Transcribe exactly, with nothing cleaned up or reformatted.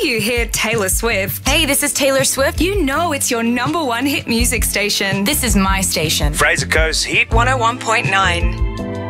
you hear Taylor Swift, Hey, this is Taylor Swift. you know it's your number one hit music station. This is my station. Fraser Coast Hit one oh one point nine.